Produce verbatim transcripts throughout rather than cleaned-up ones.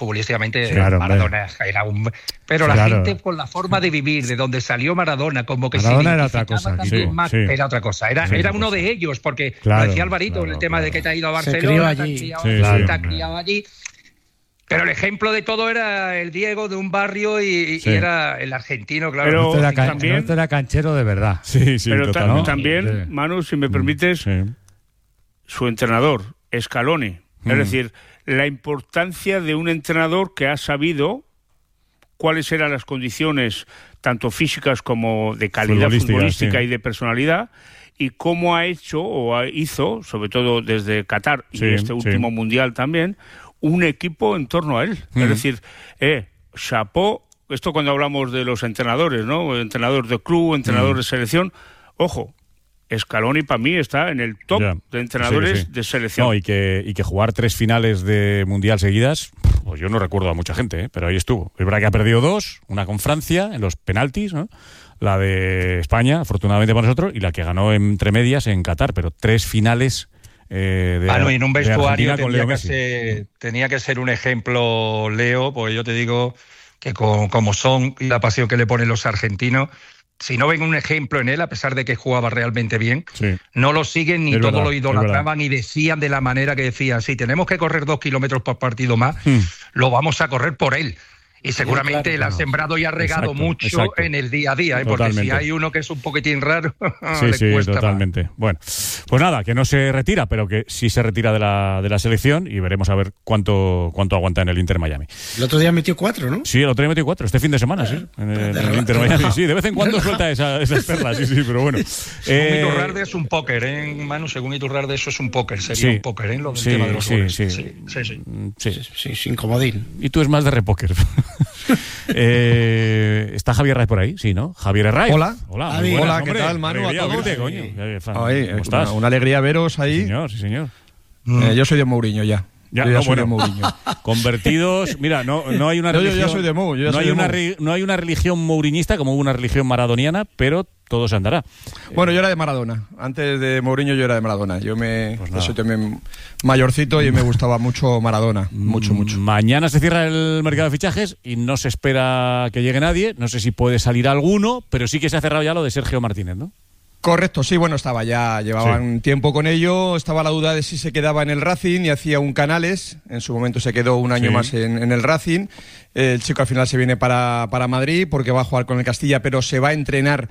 futbolísticamente claro, Maradona hombre. era un... Pero la claro. gente, por la forma de vivir, de donde salió Maradona, como que Maradona se era otra cosa, también sí, más, sí. era otra cosa. Era, sí, era uno cosa. de ellos, porque claro, lo decía Alvarito, claro, el tema claro. de que te ha ido a Se Barcelona, crió allí. te has criado, Sí, sí, sí, te has sí. criado allí. Pero el ejemplo de todo era el Diego de un barrio y, Sí. y era el argentino, claro. Pero Este era, can- también- este era canchero de verdad. Sí, sí, Pero ta- total, también, sí. Manu, si me permites, Sí. su entrenador, Scaloni. Mm. Es decir, la importancia de un entrenador que ha sabido cuáles eran las condiciones, tanto físicas como de calidad Futbolística, futbolística sí. y de personalidad, y cómo ha hecho o ha- hizo, sobre todo desde Qatar y Sí, este sí. último Mundial también, un equipo en torno a él. Mm. Es decir, eh, chapó, esto cuando hablamos de los entrenadores, ¿no? Entrenador de club, entrenador Mm. de selección, ojo, Scaloni para mí está en el top Ya. de entrenadores Sí, sí. de selección. No, y que, y que jugar tres finales de Mundial seguidas, pues yo no recuerdo a mucha gente, ¿eh? Pero ahí estuvo. Es verdad que ha perdido dos, una con Francia en los penaltis, ¿no? La de España, afortunadamente para nosotros, y la que ganó entre medias en Qatar, pero tres finales eh, de, Ah, no, y en un de vestuario Argentina con tenía Leo que, Messi. ser, tenía que ser un ejemplo, Leo, porque yo te digo que con, como son y la pasión que le ponen los argentinos, si no ven un ejemplo en él, a pesar de que jugaba realmente bien, Sí. no lo siguen ni Es todo verdad, lo es idolatraban y decían de la manera que decían, si tenemos que correr dos kilómetros por partido más, Hmm. lo vamos a correr por él. Y seguramente claro, él ha no. sembrado y ha regado Exacto, mucho exacto. en el día a día, ¿eh? Porque Totalmente. si hay uno que es un poquitín raro, Sí, le sí, cuesta más. totalmente. Bueno, pues nada, que no se retira, pero que sí se retira de la, de la selección y veremos a ver cuánto, cuánto aguanta en el Inter Miami. El otro día metió cuatro, ¿no? Sí, el otro día metió cuatro, este fin de semana, sí. En el, en el Inter Miami, sí. De vez en cuando suelta esa, esas perlas, sí, sí, pero bueno. Según Eh, Iturralde es un póker, ¿eh, Manu? Según Iturralde eso es un póker, sería Sí. un póker, ¿eh? Lo del Sí, tema de los sí, goles. sí. sí, sí, sí. sí. Sí, sin comodín. Y tú es más de repóker. eh, ¿Está Javier Herraiz por ahí? Sí, ¿no? Javier Herraiz. Hola. Hola, muy Javi. buenas, Hola, ¿qué hombre. tal, Manu, a Alegría todos? verte, coño. Eh, fan, Ay, ¿Cómo una, estás? una alegría veros Sí, ahí. señor, sí, señor. Eh, yo soy de Mourinho ya. Ya, yo ya no, soy bueno, de Mourinho. Convertidos, mira, no, no hay una Yo- yo ya religión. soy de Mou, yo ya no, soy hay de una, Mou. re- no hay una religión mourinista como una religión maradoniana, pero todo se andará. Bueno, yo era de Maradona. Antes de Mourinho yo era de Maradona. Yo me Pues yo nada. soy también mayorcito y me gustaba mucho Maradona. Mucho, mucho. Mañana se cierra el mercado de fichajes y no se espera que llegue nadie. No sé si puede salir alguno, pero sí que se ha cerrado ya lo de Sergio Martínez, ¿no? Correcto, sí, bueno, estaba ya, llevaban tiempo con ello, estaba la duda de si se quedaba en el Racing y hacía un Canales, en su momento se quedó un año Sí. más en, en el Racing, el chico al final se viene para, para Madrid porque va a jugar con el Castilla, pero se va a entrenar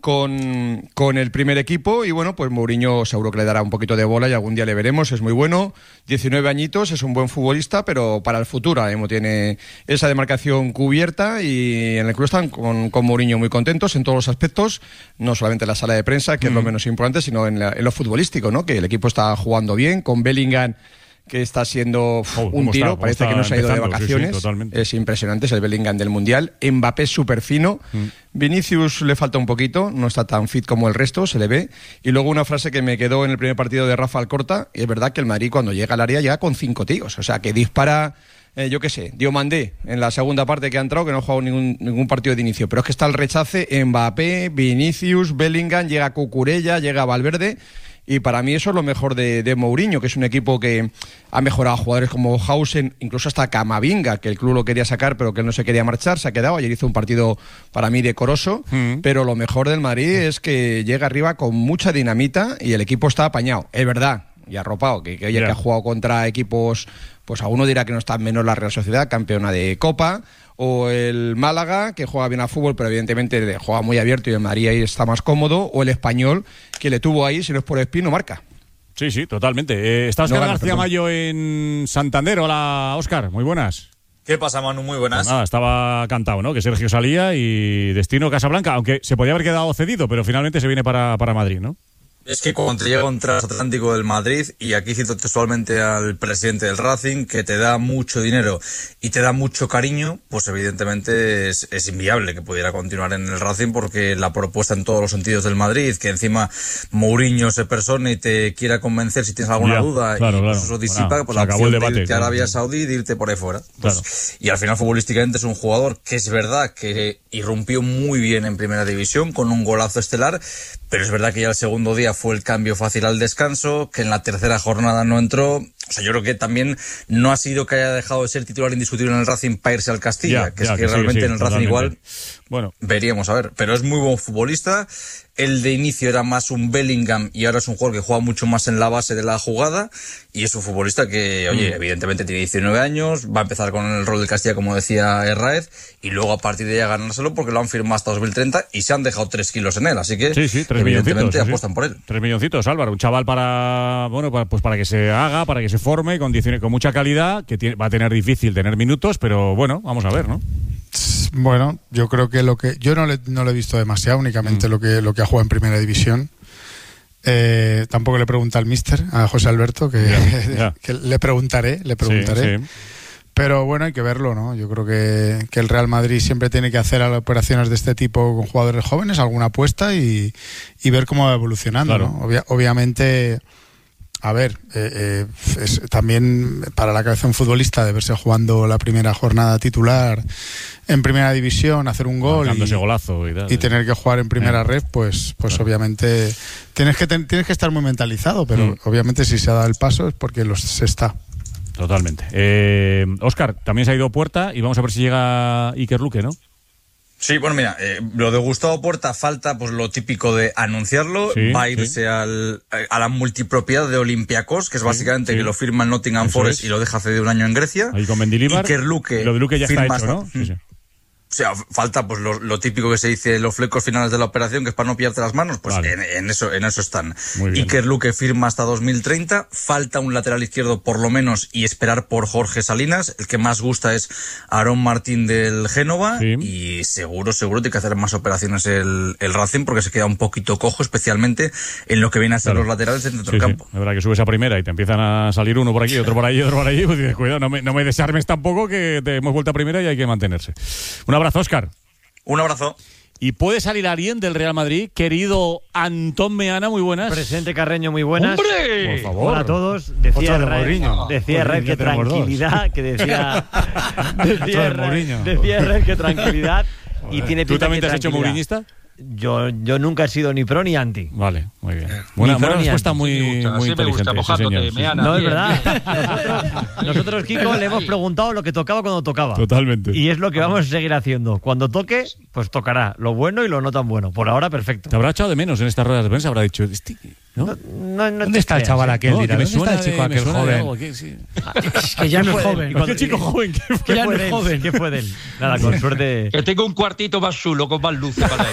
con, con el primer equipo y bueno, pues Mourinho seguro que le dará un poquito de bola y algún día le veremos, es muy bueno, diecinueve añitos, es un buen futbolista, pero para el futuro ahora mismo tiene esa demarcación cubierta y en el club están con, con Mourinho muy contentos en todos los aspectos, no solamente en la sala de prensa, que es lo menos importante, sino en, la- en lo futbolístico, ¿no? Que el equipo está jugando bien, con Bellingham que está siendo uf, Oh, un cómo tiro, está, cómo parece está que no se ha ido de empezando, sí, sí, vacaciones, totalmente. es impresionante, es el Bellingham del Mundial, Mbappé súper fino, Vinicius le falta un poquito, no está tan fit como el resto, se le ve, y luego una frase que me quedó en el primer partido de Rafa Alcorta, y es verdad que el Madrid cuando llega al área llega con cinco tíos, o sea que dispara, eh, yo qué sé, Diomandé en la segunda parte que ha entrado, que no ha jugado ningún, ningún partido de inicio, pero es que está el rechace, Mbappé, Vinicius, Bellingham, llega Cucurella, llega Valverde. Y para mí eso es lo mejor de, de Mourinho, que es un equipo que ha mejorado a jugadores como Hausen, incluso hasta Camavinga, que el club lo quería sacar, pero que él no se quería marchar, se ha quedado. Ayer hizo un partido para mí decoroso, Mm. pero lo mejor del Madrid es que llega arriba con mucha dinamita y el equipo está apañado. Es verdad, y arropado, que, que, oye, Ya. que ha jugado contra equipos, pues alguno dirá que no está menos la Real Sociedad, campeona de Copa, o el Málaga, que juega bien al fútbol, pero evidentemente juega muy abierto y el Madrid ahí está más cómodo, o el Español, que le tuvo ahí, si no es por Espino, marca. Sí, sí, totalmente. Eh, está Óscar No gana, García perdón. Mayo en Santander. Hola, Óscar, muy buenas. ¿Qué pasa, Manu? Muy buenas. Pues nada, estaba cantado, ¿no? Que Sergio salía y destino Casablanca, aunque se podía haber quedado cedido, pero finalmente se viene para, para Madrid, ¿no? Es que cuando te llega un transatlántico del Madrid, y aquí cito textualmente al presidente del Racing, que te da mucho dinero y te da mucho cariño, pues evidentemente es, es inviable que pudiera continuar en el Racing, porque la propuesta en todos los sentidos del Madrid, que encima Mourinho se persone y te quiera convencer si tienes alguna Ya, duda, claro, y pues claro. eso disipa, Bueno, pues se la acabó opción el de debate, irte a claro. Arabia Saudí y de irte por ahí fuera. Pues, Claro. y al final futbolísticamente es un jugador que es verdad que irrumpió muy bien en primera división con un golazo estelar, pero es verdad que ya el segundo día Villa fue el cambio fácil al descanso, que en la tercera jornada no entró. O sea, yo creo que también no ha sido que haya dejado de ser titular indiscutible en el Racing para irse al Castilla, Ya, que ya, es que, que sí, realmente sí, en el Racing totalmente. igual Bueno, veríamos a ver. Pero es muy buen futbolista. El de inicio era más un Bellingham y ahora es un jugador que juega mucho más en la base de la jugada y es un futbolista que, oye, mm. evidentemente tiene diecinueve años, va a empezar con el rol del Castilla, como decía Herráez, y luego a partir de ahí a ganárselo porque lo han firmado hasta dos mil treinta y se han dejado tres kilos en él, así que sí, sí, tres evidentemente sí, apuestan sí. por él. Tres milloncitos, Álvaro, un chaval para, bueno, para, pues para que se haga, para que se forme, con, con mucha calidad, que tiene, va a tener difícil tener minutos, pero bueno, vamos a ver, ¿no? Bueno, yo creo que lo que yo no le, no lo he visto demasiado, únicamente mm. lo que lo que ha jugado en primera división. Eh, tampoco le pregunta al míster, a José Alberto, que, yeah, yeah. que le preguntaré, le preguntaré. Sí, sí. Pero bueno, hay que verlo, ¿no? Yo creo que, que el Real Madrid siempre tiene que hacer operaciones de este tipo con jugadores jóvenes, alguna apuesta y, y ver cómo va evolucionando, claro. ¿no? Obvia, obviamente. A ver, eh, eh, es también para la cabeza de un futbolista de verse jugando la primera jornada titular en primera división, hacer un gol y, ese golazo y, tal, y tener que jugar en primera eh. red, pues, pues claro. obviamente tienes que ten, tienes que estar muy mentalizado, pero mm. obviamente si se ha dado el paso es porque los, se está. Totalmente. Eh, Óscar, también se ha ido Puerta y vamos a ver si llega Iker Luque, ¿no? Sí, bueno, mira, eh, lo de Gustavo Puerta falta pues lo típico de anunciarlo, sí, va a irse sí. al, a la multipropiedad de Olympiacos, que es sí, básicamente sí. que lo firma en Nottingham Eso Forest es. y lo deja ceder un año en Grecia. Ahí con Mendilibar. Iker Luque. Lo de Luque ya está hecho, ¿no? Sí, sí. O sea, falta pues lo, lo típico que se dice, los flecos finales de la operación, que es para no pillarte las manos, pues vale. en, en eso en eso están. Iker Luque firma hasta dos mil treinta, falta un lateral izquierdo por lo menos y esperar por Jorge Salinas, el que más gusta es Aarón Martín del Génova sí. y seguro, seguro tiene que hacer más operaciones el, el Racing porque se queda un poquito cojo, especialmente en lo que viene a ser claro. los laterales dentro del sí, campo. Sí. Es verdad que subes a primera y te empiezan a salir uno por aquí, otro por allí, otro por allí, pues dices, cuidado, no me, no me desarmes tampoco que te hemos vuelto a primera y hay que mantenerse. Un abrazo, Óscar. Un abrazo. Y puede salir alguien del Real Madrid, querido Antón Meana, muy buenas. Presente Carreño, muy buenas. ¡Hombre! Por favor. Hola a todos. Decía Red, decía Red que tranquilidad, que decía decía Red, decía Red que tranquilidad y tiene pinta. ¿Tú también te has hecho mourinista? Yo, yo nunca he sido ni pro ni anti. Vale, muy bien. Buena, buena respuesta, muy, gusta, muy inteligente. Gusta, sí, señor, sí. No, es verdad. Nosotros, nosotros, Kiko, le hemos preguntado lo que tocaba cuando tocaba. Totalmente. Y es lo que vamos a seguir haciendo. Cuando toque, pues tocará lo bueno y lo no tan bueno. Por ahora, perfecto. Te habrá echado de menos en estas ruedas de prensa. Habrá dicho, ¿no? No, no, no ¿Dónde está el chaval aquel? No, dirá, me ¿Dónde suena está el chico de, aquel joven? Algo, que, sí. Es que ya no es joven. ¿Qué chico joven? ¿Qué fue? ¿Qué ya no es joven? ¿Qué fue de él? Nada, con suerte. Que tengo un cuartito más chulo con más luces para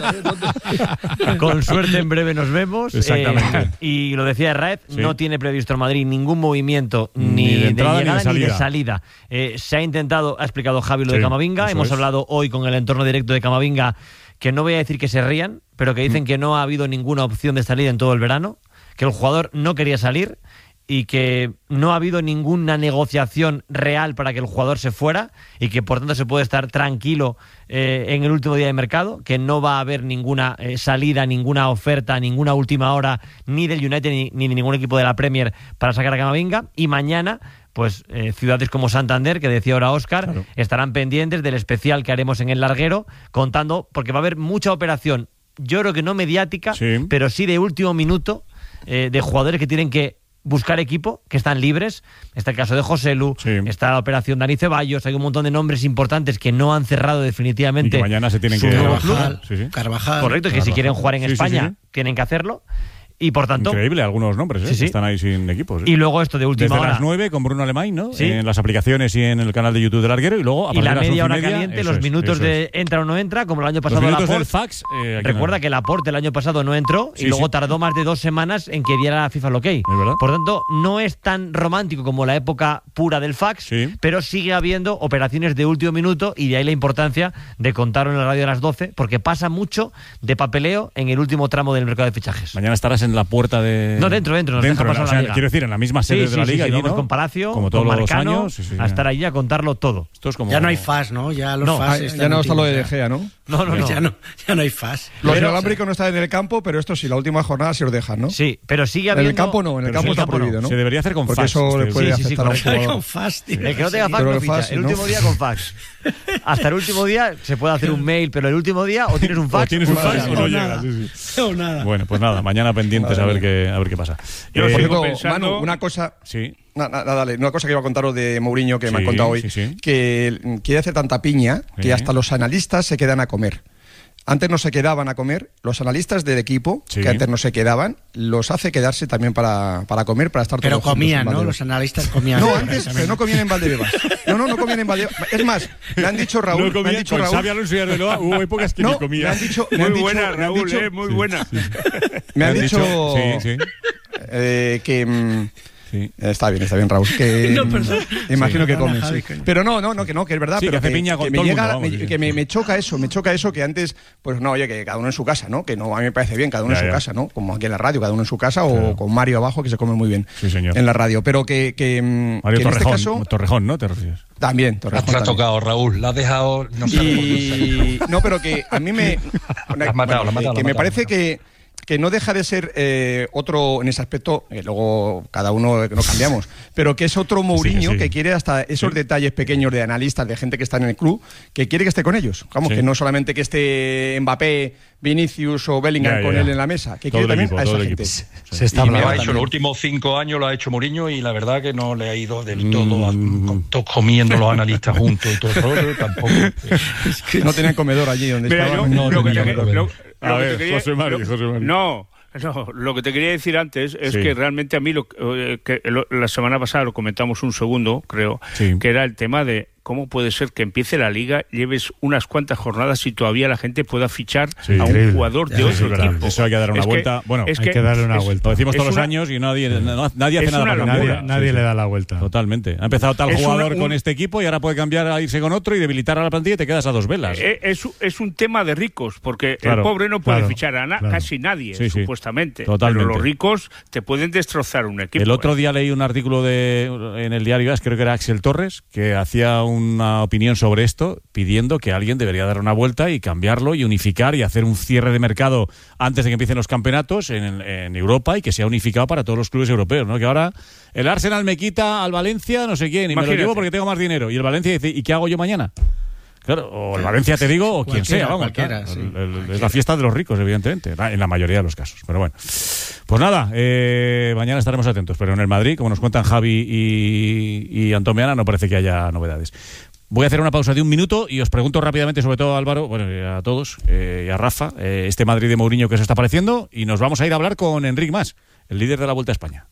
él. Con suerte en breve nos vemos. Exactamente. Eh, y lo decía Raed, sí. no tiene previsto el Madrid ningún movimiento ni, ni de, de entrada, llegada ni de salida. Ni de salida. Eh, se ha intentado, ha explicado Javi lo sí, de Camavinga. Hemos es. hablado hoy con el entorno directo de Camavinga, que no voy a decir que se rían, pero que dicen mm. que no ha habido ninguna opción de salida en todo el verano, que el jugador no quería salir y que no ha habido ninguna negociación real para que el jugador se fuera y que por tanto se puede estar tranquilo eh, en el último día de mercado, que no va a haber ninguna eh, salida, ninguna oferta, ninguna última hora ni del United ni, ni de ningún equipo de la Premier para sacar a Camavinga. Y mañana pues eh, ciudades como Santander, que decía ahora Óscar, claro. estarán pendientes del especial que haremos en el larguero, contando, porque va a haber mucha operación, yo creo que no mediática, sí. pero sí de último minuto, eh, de jugadores que tienen que buscar equipo, que están libres. Está el caso de Joselu, sí. está la operación Dani Ceballos, hay un montón de nombres importantes que no han cerrado definitivamente. Y que mañana se tienen que Carvajal, sí, sí. Carvajal. Correcto, que Carvajal. si quieren jugar en sí, España sí, sí. tienen que hacerlo. Y por tanto. Increíble algunos nombres, ¿eh? Sí, sí. Están ahí sin equipos. ¿eh? Y luego esto de última Desde hora. las nueve con Bruno Alemán, ¿no? Sí. En las aplicaciones y en el canal de YouTube del Larguero. Y luego a y la media media hora media, caliente, los es, minutos de es. entra o no entra, como el año pasado. Los minutos Laporte. del fax. Eh, Recuerda no. que Laporte el año pasado no entró sí, y luego sí. tardó más de dos semanas en que diera la FIFA el ok. Por tanto, no es tan romántico como la época pura del fax, sí. pero sigue habiendo operaciones de último minuto y de ahí la importancia de contarlo en el radio a las doce, porque pasa mucho de papeleo en el último tramo del mercado de fichajes. Mañana estarás en la puerta de. No, dentro, dentro. Nos dentro deja pasar o sea, la liga. Quiero decir, en la misma sede sí, de la sí, liga. Sí, sí, allí, vamos ¿no? con Palacio, como todos con los Marcano, años. Sí, sí, a estar allí a contarlo todo. Esto es como... Ya no hay F A S, ¿no? Ya los no, F A S ah, ya no está lo de De Gea, ¿no? No, no, no. Ya no, ya no hay F A S. Los Pero, inalámbricos no están en el campo, pero esto sí, la última jornada sí os dejan, ¿no? Sí, pero sigue habiendo... En el campo no, en el pero campo sí, está prohibido, no. ¿no? Se debería hacer con Porque fax. eso le puede sí, sí, afectar sí, a un jugador. Con fax, tío. El que no tenga fax no ficha. Fácil, el ¿no? último día con fax. hasta el último día se puede hacer un mail, pero el último día o tienes un fax o, tienes un fax, o no nada. llegas. Sí, sí. O nada. Bueno, pues nada, mañana pendientes a ver qué, a ver qué pasa. Yo Eh, sigo Manu, pensando- una cosa... Sí. Na- na- dale, una cosa que iba a contaros de Mourinho que me Sí, han contado hoy, sí, sí. que mm, quiere hacer tanta piña Sí. que hasta los analistas se quedan a comer. Antes no se quedaban a comer, los analistas del equipo, Sí. que antes no se quedaban, los hace quedarse también para, para comer, para estar Pero todos juntos comían, en ¿no? Valdebebas. Los analistas comían. No, antes, pero no comían en Valdebebas. No, no, no comían en Valdebebas. Es más, me han dicho Raúl, No me comía, han dicho con Raúl, Xavi Alonso y Arbeloa hubo épocas que no, ni comía. me han dicho, me Muy han dicho, buena, me han Raúl, dicho- eh, muy buena. me han dicho, Sí, sí. eh, que mm, Sí. está bien, está bien, Raúl. Que, No, perdón. Imagino Sí. que comen, Javi, sí. coño. Pero no, no, no, que no, que es verdad. Sí, pero que hace piña con me todo el llega, mundo, vamos, me- sí, que sí. me, me choca eso, me choca eso que antes, pues no, oye, que cada uno en su casa, ¿no? Que no, a mí me parece bien, cada uno Ya, en su ya. casa, ¿no? Como aquí en la radio, cada uno en su casa, Claro. o con Mario abajo, que se come muy bien Sí, señor. en la radio. Pero que, que, mm, Mario que en este Torrejón, caso, Torrejón, ¿no? Te refieres. también, La Torrejón has también. tocado, Raúl. La has dejado. No sabes por qué. Y no, pero que a mí me. La has matado, la has matado, que la me has parece matado. que, que no deja de ser eh, otro en ese aspecto, que luego cada uno no cambiamos, pero que es otro Mourinho sí. que quiere hasta esos Sí. detalles pequeños de analistas, de gente que está en el club, que quiere que esté con ellos. Vamos, Sí. que no solamente que esté Mbappé, Vinicius o Bellingham Ya, con ya. él en la mesa, que Todo quiere el también equipo, a esa todo el gente. equipo. Se está Y me lo hablando. ha hecho también. los últimos cinco años, lo ha hecho Mourinho y la verdad que no le ha ido del todo, a- Mm. con- todos comiendo los analistas juntos y todo el rollo, tampoco. No tenían comedor allí donde Mira, yo, estaban. no lo, que te, tenía lo- que lo ver. A que ver, te quería- José Mari, lo- José Mari. No, no, lo que te quería decir antes es Sí. que realmente a mí, lo, eh, que lo- la semana pasada lo comentamos un segundo, creo, Sí. que era el tema de cómo puede ser que empiece la liga, lleves unas cuantas jornadas y todavía la gente pueda fichar Sí, a un increíble. jugador de Ya, otro eso es verdad. equipo. Eso hay que dar una Es que- vuelta. Bueno, es hay que darle una es- vuelta. Lo decimos es todos los una- años y nadie, no- nadie hace Es nada una para locura. Nadie, cambiarlo. nadie Sí, le sí. da la vuelta. Totalmente. Ha empezado tal Es una- jugador un- con este equipo y ahora puede cambiar a irse con otro y debilitar a la plantilla y te quedas a dos velas. Eh, Es, es un tema de ricos, porque Claro, el pobre no puede claro, fichar a na- claro. casi nadie, Sí, sí. supuestamente. Totalmente. Pero los ricos te pueden destrozar un equipo. El otro ¿eh? día leí un artículo de, en el diario As, creo que era Axel Torres, que hacía una opinión sobre esto, pidiendo que alguien debería dar una vuelta y cambiarlo y unificar y hacer un cierre de mercado antes de que empiecen los campeonatos en, en Europa y que sea unificado para todos los clubes europeos, ¿no? Que ahora el Arsenal me quita al Valencia no sé quién y me lo Imagínate. llevo porque tengo más dinero y el Valencia dice, ¿y qué hago yo mañana? Claro, o el Valencia te digo, o quien Cualquiera, sea, vamos. cualquiera, claro. sí. El- el- es la fiesta de los ricos, evidentemente, en la mayoría de los casos. Pero bueno, pues nada, eh, mañana estaremos atentos. Pero en el Madrid, como nos cuentan Javi y, y Antomiana, no parece que haya novedades. Voy a hacer una pausa de un minuto y os pregunto rápidamente, sobre todo a Álvaro, bueno, y a todos, eh, y a Rafa, eh, este Madrid de Mourinho que os está pareciendo, y nos vamos a ir a hablar con Enric Mas, el líder de la Vuelta a España.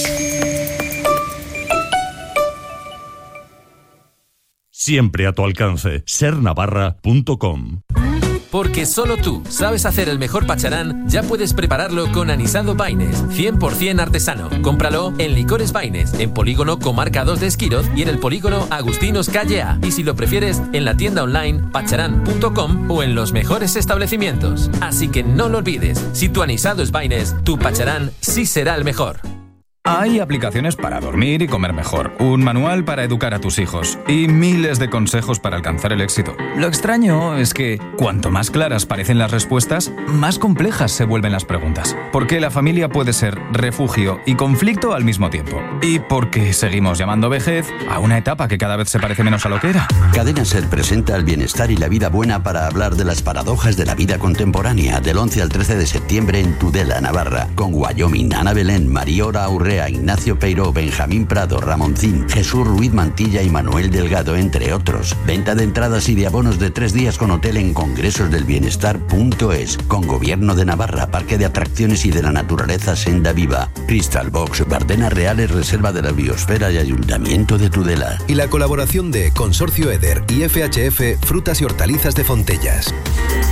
Siempre a tu alcance. ser navarra punto com. Porque solo tú sabes hacer el mejor pacharán, ya puedes prepararlo con anisado Baines, cien por ciento artesano. Cómpralo en Licores Baines, en Polígono Comarca dos de Esquiroz y en el Polígono Agustinos Calle A. Y si lo prefieres, en la tienda online pacharán punto com o en los mejores establecimientos. Así que no lo olvides, si tu anisado es Baines, tu pacharán sí será el mejor. Hay aplicaciones para dormir y comer mejor, un manual para educar a tus hijos y miles de consejos para alcanzar el éxito. Lo extraño es que cuanto más claras parecen las respuestas, más complejas se vuelven las preguntas. Porque la familia puede ser refugio y conflicto al mismo tiempo. Y porque seguimos llamando vejez a una etapa que cada vez se parece menos a lo que era. Cadena Ser presenta el bienestar y la vida buena para hablar de las paradojas de la vida contemporánea del once al trece de septiembre en Tudela, Navarra, con Wyoming, Ana Belén, Mariora Aurrea, Ignacio Peiró, Benjamín Prado, Ramoncín, Jesús Ruiz Mantilla y Manuel Delgado, entre otros. Venta de entradas y de abonos de tres días con hotel en congresosdelbienestar punto es, con Gobierno de Navarra, Parque de Atracciones y de la Naturaleza Senda Viva, Crystal Box, Bardenas Reales, Reserva de la Biosfera y Ayuntamiento de Tudela. Y la colaboración de Consorcio Eder y F H F Frutas y Hortalizas de Fontellas.